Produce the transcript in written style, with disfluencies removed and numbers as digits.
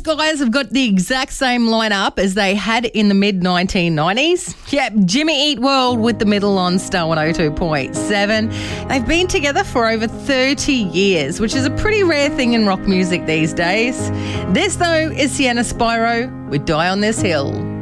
guys have got the exact same lineup as they had in the mid-1990s. Yep, Jimmy Eat World with the middle on Star 102.7. They've been together for over 30 years, which is a pretty rare thing in rock music these days. This, though, is Sienna Spyro with Die on This Hill.